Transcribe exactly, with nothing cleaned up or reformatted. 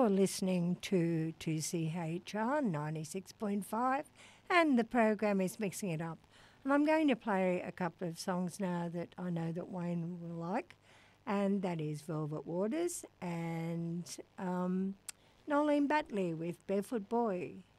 You're listening to two C H R ninety-six point five, and the program is Mixing It Up. And I'm going to play a couple of songs now that I know that Wayne will like, and that is Velvet Waters and um, Nolene Batley with Barefoot Boy.